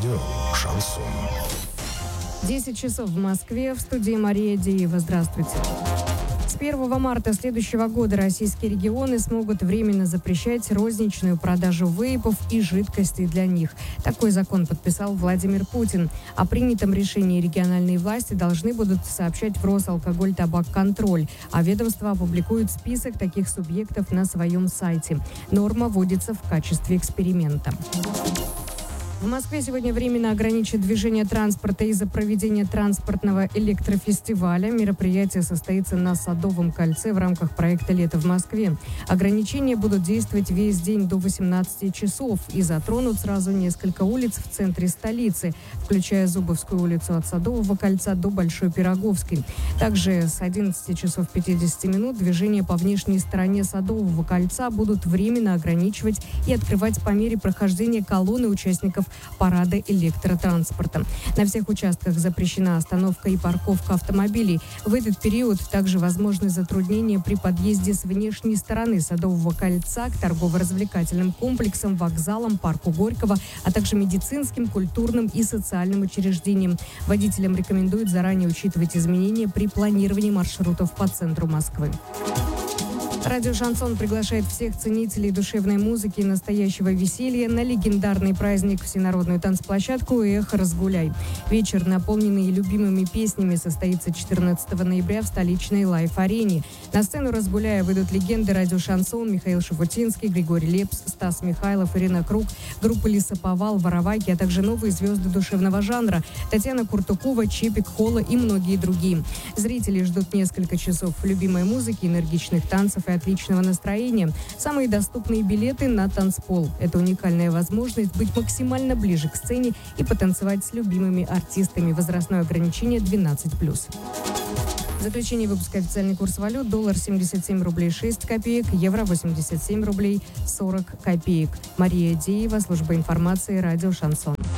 Радио «Шансон». 10 часов в Москве. В студии Мария Деева. Здравствуйте. С 1 марта следующего года российские регионы смогут временно запрещать розничную продажу вейпов и жидкостей для них. Такой закон подписал Владимир Путин. О принятом решении региональные власти должны будут сообщать в Росалкоголь-Табак-Контроль, а ведомство опубликует список таких субъектов на своем сайте. Норма вводится в качестве эксперимента. В Москве сегодня временно ограничат движение транспорта из-за проведения транспортного электрофестиваля. Мероприятие состоится на Садовом кольце в рамках проекта «Лето в Москве». Ограничения будут действовать весь день до 18 часов и затронут сразу несколько улиц в центре столицы, включая Зубовскую улицу от Садового кольца до Большой Пироговской. Также с 11 часов 50 минут движение по внешней стороне Садового кольца будут временно ограничивать и открывать по мере прохождения колонны участников парада электротранспорта. На всех участках запрещена остановка и парковка автомобилей. В этот период также возможны затруднения при подъезде с внешней стороны Садового кольца к торгово-развлекательным комплексам, вокзалам, парку Горького, а также медицинским, культурным и социальным учреждениям. Водителям рекомендуют заранее учитывать изменения при планировании маршрутов по центру Москвы. Радио «Шансон» приглашает всех ценителей душевной музыки и настоящего веселья на легендарный праздник всенародную танцплощадку «Эхо Разгуляй». Вечер, наполненный любимыми песнями, состоится 14 ноября в столичной Лайф-арене. На сцену «Разгуляя» выйдут легенды радио «Шансон» Михаил Шуфутинский, Григорий Лепс, Стас Михайлов, Ирина Круг, группа «Лесоповал», «Воровайки», а также новые звезды душевного жанра Татьяна Куртукова, Чепик, Холла и многие другие. Зрители ждут несколько часов любимой музыки, энергичных танцев и отличного настроения. Самые доступные билеты на танцпол. Это уникальная возможность быть максимально ближе к сцене и потанцевать с любимыми артистами. Возрастное ограничение 12+. В заключение выпуска официальный курс валют: доллар 77 рублей 6 копеек, евро 87 рублей 40 копеек. Мария Деева, служба информации, радио «Шансон».